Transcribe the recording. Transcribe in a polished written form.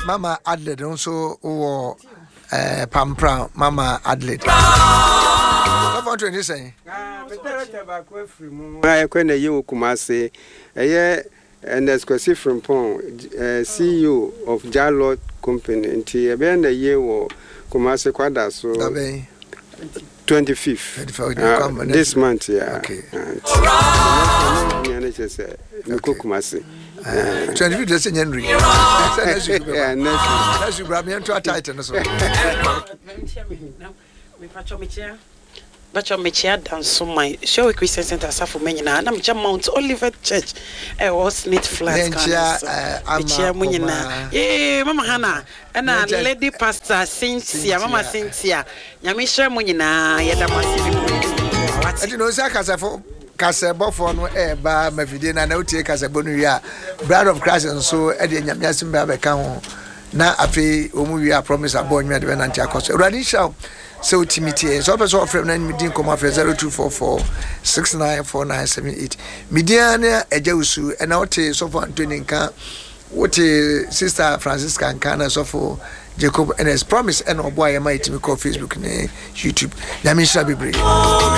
Mama Adelaide also or Pampra Mama Adelaide. What want to say? I can you Kumasi, and exclusive from Pong, CEO of Jalot Company, and a year or Kumasi Quada, so 25th. This month, yeah. Okay. Kumasi. 25th is in Henry. That's you brought me into a titan. But your Michia dance so my show Christian Center Safo Menina, and I'm Mount Oliver Church. I was knit flat. Yeah, Mama Hannah, and Lady Pastor Cynthia, Mama Cynthia, Yamisha Munina, Yadamasi. I don't know, Zakasafo. Casabo for no air by Mavidina, and I would take as a bonuria, brother of Christ, and so Eddie Yamiasim Babacao. Now, I pay Umuya promise a boy, Madame Antiacos. Radisha, so Timothy, so I saw from 9 meeting come off 0244 694978. Midiana, a Jausu, and out so far training car. What a Sister Francisca and Kana so for Jacob and his promise, and oh boy, I might call Facebook and YouTube. Yamisha be brave.